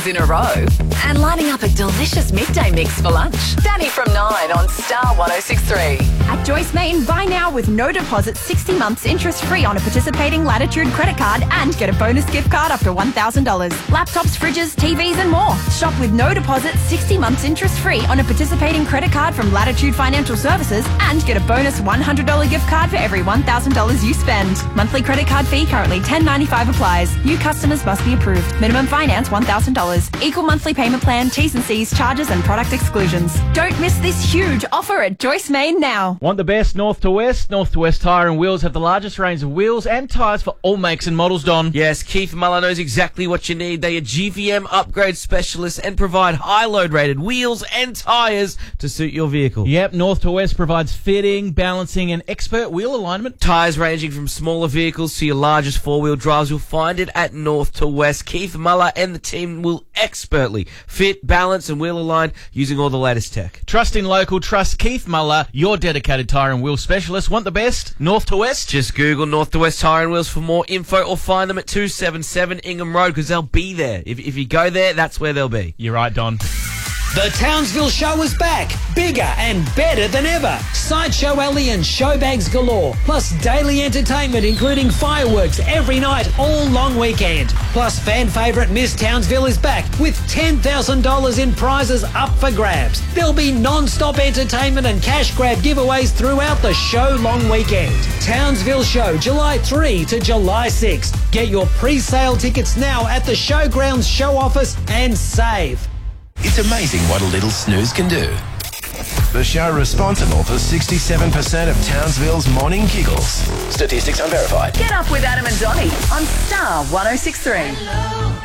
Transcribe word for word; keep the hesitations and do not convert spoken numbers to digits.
days in a row and lining up a delicious midday mix for lunch. Danny from nine on Star one oh six three. At Joyce Main, buy now with no deposit, sixty months interest-free on a participating Latitude credit card and get a bonus gift card up to one thousand dollars. Laptops, fridges, T Vs and more. Shop with no deposit, sixty months interest-free on a participating credit card from Latitude Financial Services and get a bonus one hundred dollars gift card for every one thousand dollars you spend. Monthly credit card fee currently ten dollars and ninety-five cents applies. New customers must be approved. Minimum finance one thousand dollars. Equal monthly payment plan, T's and C's, charges and product exclusions. Don't miss this huge offer at Joyce Main now. Want the best north to west? North to West Tyre and Wheels have the largest range of wheels and tyres for all makes and models, Don. Yes, Keith Muller knows exactly what you need. They are G V M upgrade specialists and provide high load rated wheels and tyres to suit your vehicle. Yep, North to West provides fitting, balancing and expert wheel alignment. Tyres ranging from smaller vehicles to your largest four-wheel drives, you'll find it at North to West. Keith Muller and the team will expertly fit, balance and wheel align using all the latest tech. Trust in local, trust Keith Muller, your dedicated tyre and wheel specialist. Want the best? North to West? Just Google North to West Tyre and Wheels for more info or find them at two seventy-seven Ingham Road because they'll be there. If, if you go there, that's where they'll be. You're right, Don. The Townsville Show is back, bigger and better than ever. Sideshow Alley and showbags galore, plus daily entertainment including fireworks every night all long weekend. Plus fan favourite Miss Townsville is back with ten thousand dollars in prizes up for grabs. There'll be non-stop entertainment and cash grab giveaways throughout the show long weekend. Townsville Show, July third to July sixth. Get your pre-sale tickets now at the Showgrounds show office and save. It's amazing what a little snooze can do. The show responsible for sixty-seven percent of Townsville's morning giggles. Statistics unverified. Get up with Adam and Donnie on Star one oh six three.